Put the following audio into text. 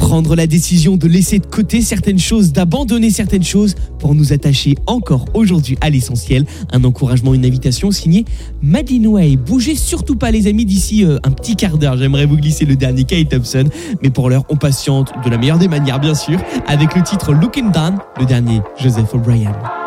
prendre la décision de laisser de côté certaines choses, d'abandonner certaines choses pour nous attacher encore aujourd'hui à l'essentiel. Un encouragement, une invitation signée Madeleine Way. Bougez surtout pas les amis, d'ici un petit quart d'heure, j'aimerais vous glisser le dernier Kate Thompson. Mais pour l'heure, on patiente de la meilleure des manières bien sûr, avec le titre Looking Down, le dernier Joseph O'Brien.